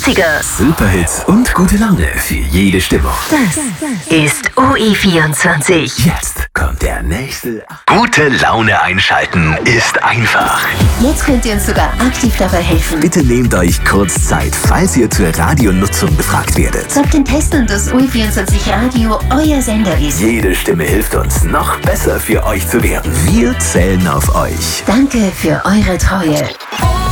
80er. Superhits und gute Laune für jede Stimmung. Das ist OE24. Jetzt kommt der nächste. Gute Laune einschalten ist einfach. Jetzt könnt ihr uns sogar aktiv dabei helfen. Bitte nehmt euch kurz Zeit, falls ihr zur Radionutzung befragt werdet. Sagt den Testen, dass OE24 Radio euer Sender ist. Jede Stimme hilft uns, noch besser für euch zu werden. Wir zählen auf euch. Danke für eure Treue.